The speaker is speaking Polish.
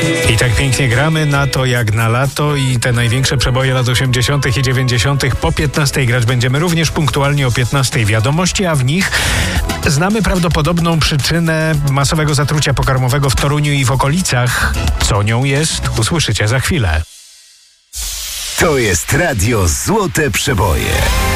I tak pięknie gramy na to jak na lato i te największe przeboje lat 80. i 90. po 15 grać będziemy również punktualnie o 15 wiadomości, a w nich znamy prawdopodobną przyczynę masowego zatrucia pokarmowego w Toruniu i w okolicach. Co nią jest, usłyszycie za chwilę. To jest Radio Złote Przeboje.